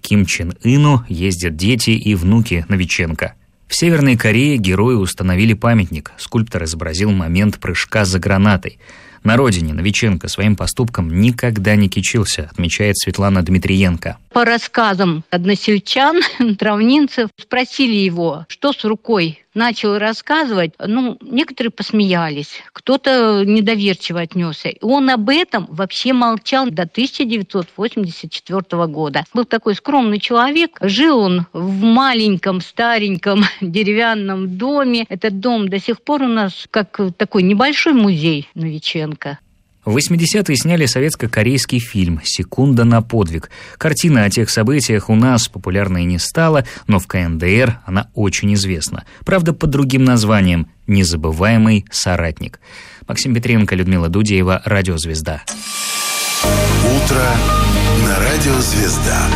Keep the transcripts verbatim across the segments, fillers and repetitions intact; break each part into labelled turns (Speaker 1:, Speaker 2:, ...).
Speaker 1: Ким Чен Ыну ездят дети и внуки Новиченко. В Северной Корее герою установили памятник. Скульптор изобразил момент прыжка за гранатой. На родине Новиченко своим поступком никогда не кичился, отмечает Светлана Дмитриенко.
Speaker 2: По рассказам односельчан, травнинцев, спросили его, что с рукой. Начал рассказывать, ну, некоторые посмеялись, кто-то недоверчиво отнесся. И он об этом вообще молчал до тысяча девятьсот восемьдесят четвёртого года. Был такой скромный человек, жил он в маленьком, стареньком деревянном доме. Этот дом до сих пор у нас как такой небольшой музей Новиченко.
Speaker 1: В восьмидесятые сняли советско-корейский фильм «Секунда на подвиг». Картина о тех событиях у нас популярной не стала, но в ка эн дэ эр она очень известна. Правда, под другим названием «Незабываемый соратник». Максим Петренко, Людмила Дудеева, «Радиозвезда».
Speaker 3: Утро на «Радиозвезда».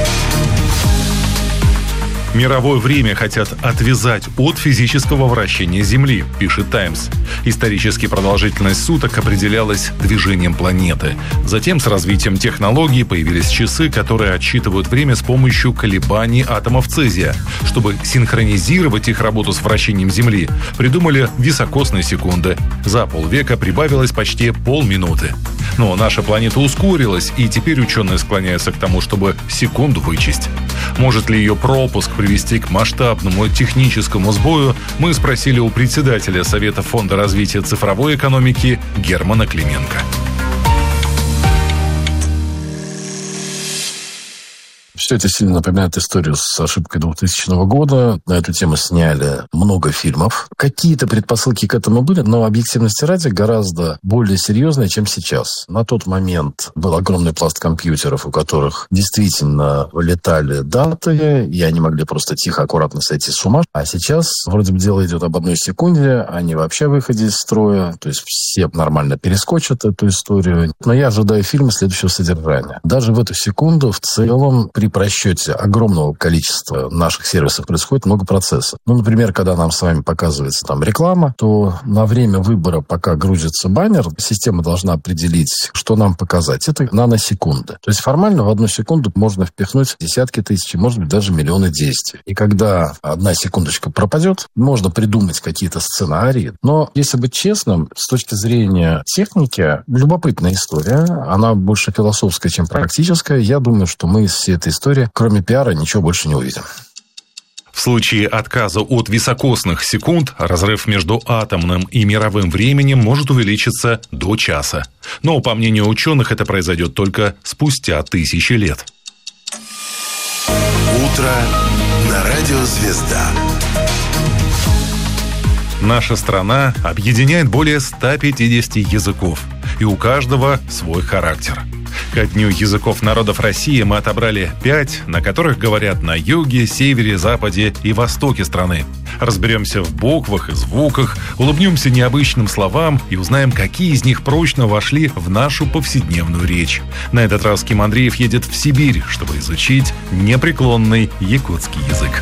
Speaker 4: Мировое время хотят отвязать от физического вращения Земли, пишет «Таймс». Исторически продолжительность суток определялась движением планеты. Затем с развитием технологий появились часы, которые отсчитывают время с помощью колебаний атомов цезия. Чтобы синхронизировать их работу с вращением Земли, придумали високосные секунды. За полвека прибавилось почти полминуты. Но наша планета ускорилась, и теперь ученые склоняются к тому, чтобы секунду вычесть. Может ли ее пропуск привести к масштабному техническому сбою, мы спросили у председателя Совета фонда развития цифровой экономики Германа Клименко.
Speaker 5: Все это сильно напоминает историю с ошибкой двухтысячного года. На эту тему сняли много фильмов. Какие-то предпосылки к этому были, но объективности ради гораздо более серьезные, чем сейчас. На тот момент был огромный пласт компьютеров, у которых действительно летали даты, и они могли просто тихо, аккуратно сойти с ума. А сейчас вроде бы дело идет об одной секунде, они вообще выходе из строя, то есть все нормально перескочат эту историю. Но я ожидаю фильма следующего содержания. Даже в эту секунду в целом при просчете огромного количества наших сервисов происходит много процессов. Ну, например, когда нам с вами показывается там реклама, то на время выбора, пока грузится баннер, система должна определить, что нам показать. Это наносекунды. То есть формально в одну секунду можно впихнуть десятки тысяч, может быть, даже миллионы действий. И когда одна секундочка пропадет, можно придумать какие-то сценарии. Но, если быть честным, с точки зрения техники, любопытная история. Она больше философская, чем практическая. Я думаю, что мы из всей этой истории, кроме пиара, ничего больше не увидим.
Speaker 4: В случае отказа от високосных секунд разрыв между атомным и мировым временем может увеличиться до часа. Но, по мнению ученых, это произойдет только спустя тысячи лет.
Speaker 3: Утро на «Радиозвезда».
Speaker 4: Наша страна объединяет более ста пятидесяти языков, и у каждого свой характер. Ко Дню языков народов России мы отобрали пять, на которых говорят на юге, севере, западе и востоке страны. Разберемся в буквах и звуках, улыбнемся необычным словам и узнаем, какие из них прочно вошли в нашу повседневную речь. На этот раз Ким Андреев едет в Сибирь, чтобы изучить непреклонный якутский язык.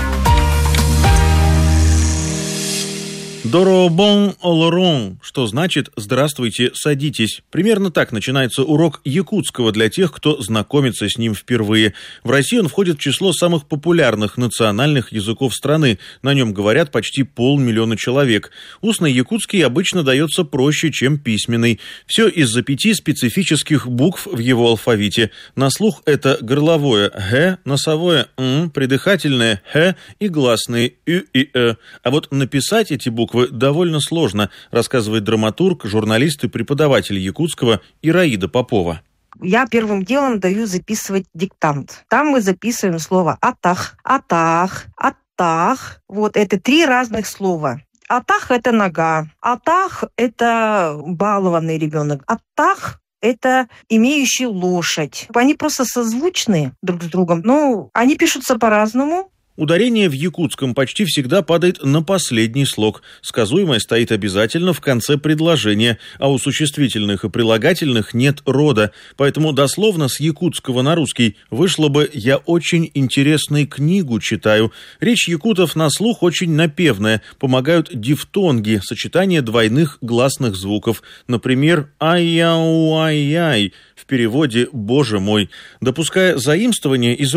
Speaker 6: Доробон олорон, что значит «здравствуйте, садитесь». Примерно так начинается урок якутского для тех, кто знакомится с ним впервые. В России он входит в число самых популярных национальных языков страны. На нем говорят почти полмиллиона человек. Устный якутский обычно дается проще, чем письменный. Все из-за пяти специфических букв в его алфавите. На слух это горловое «г», носовое «м», придыхательное «х» и гласные «ü» и «э». А вот написать эти буквы довольно сложно, рассказывает драматург, журналист и преподаватель якутского Ираида Попова.
Speaker 7: Я первым делом даю записывать диктант. Там мы записываем слово «атах», «атах», «атах». Вот это три разных слова. «Атах» — это нога. «Атах» — это балованный ребенок. «Атах» — это имеющий лошадь. Они просто созвучны друг с другом, но они пишутся по-разному.
Speaker 6: Ударение в якутском почти всегда падает на последний слог. Сказуемое стоит обязательно в конце предложения, а у существительных и прилагательных нет рода. Поэтому дословно с якутского на русский вышло бы «я очень интересную книгу читаю». Речь якутов на слух очень напевная. Помогают дифтонги, сочетание двойных гласных звуков. Например, «ай-яу-ай-яй» в переводе «боже мой». Допуская заимствование из